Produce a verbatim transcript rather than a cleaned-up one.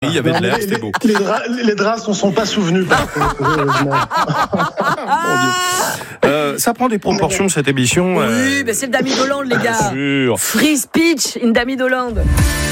il y avait de l'air, les, c'était les, beau. Les draps, les draps ne sont pas souvenus par contre. euh, ça prend des proportions cette émission. Oui, euh... mais c'est le Dami d'Hollande, les gars. Bien sûr. Free speech in Dami d'Hollande.